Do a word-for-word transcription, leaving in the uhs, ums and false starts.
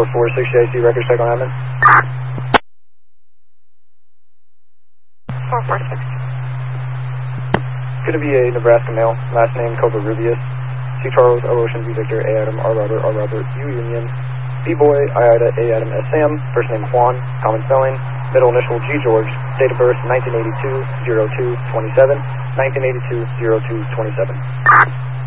four six I C records check on admin. four four six. Going to be a Nebraska male, last name Cobra Rubius, C Charles, O Ocean, V Victor, A Adam, R Robert, R Robert, U Union, B Boy, I Ida, A Adam, S Sam, first name Juan, common spelling, middle initial G George, date of birth nineteen eighty-two, oh two, twenty-seven, nineteen eighty-two, oh two, twenty-seven.